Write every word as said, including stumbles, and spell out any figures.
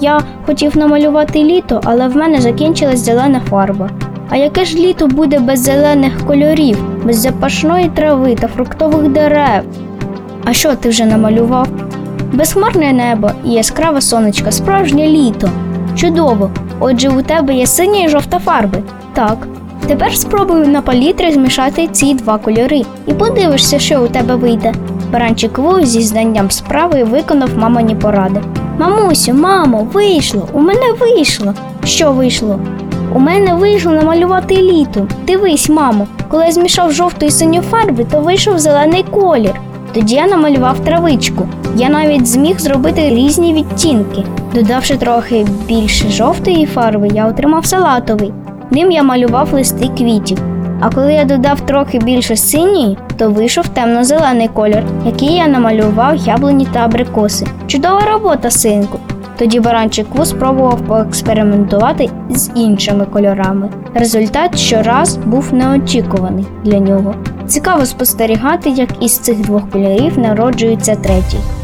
Я хотів намалювати літо, але в мене закінчилась зелена фарба. А яке ж літо буде без зелених кольорів, без запашної трави та фруктових дерев? А що ти вже намалював? Безхмарне небо і яскраве сонечко, справжнє літо. Чудово! Отже, у тебе є синя і жовта фарби? Так. Тепер спробуй на палітрі змішати ці два кольори і подивишся, що у тебе вийде. Баранчик Ву зі знанням справи виконав мамині поради. Мамусю, мамо, вийшло! У мене вийшло! Що вийшло? У мене вийшло намалювати літо. Дивись, мамо, коли я змішав жовту і синю фарби, то вийшов зелений колір. Тоді я намалював травичку. Я навіть зміг зробити різні відтінки. Додавши трохи більше жовтої фарби, я отримав салатовий. Ним я малював листи квітів. А коли я додав трохи більше синьої, то вийшов темно-зелений колір, який я намалював яблуні та абрикоси. Чудова робота, синку! Тоді Баранчик Ву спробував поекспериментувати з іншими кольорами. Результат щораз був неочікуваний для нього. Цікаво спостерігати, як із цих двох кольорів народжується третій.